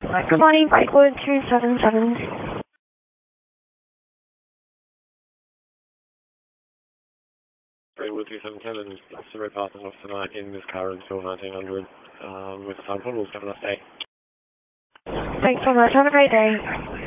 Good morning, Brightwood 277. Brightwood 277, Surrey passing off tonight in this car until 1900 with the sample. We'll have a nice day. Thanks so much. Have a great day.